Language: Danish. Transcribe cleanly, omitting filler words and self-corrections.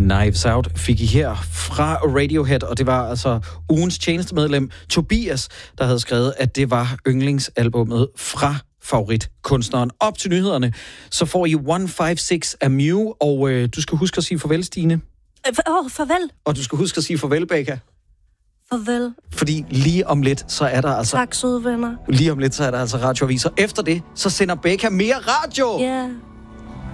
Knives Out fik I her fra Radiohead, og det var altså ugens tjenestemedlem Tobias, der havde skrevet, at det var yndlingsalbummet fra favoritkunstneren. Op til nyhederne, så får I 156 af Mew, og du skal huske at sige farvel, Stine. Farvel. Og du skal huske at sige farvel, Becca. Farvel. Fordi lige om lidt, så er der altså... Tak, søde venner. Lige om lidt, så er der altså radioaviser. Efter det, så sender Becca mere radio! Ja. Yeah.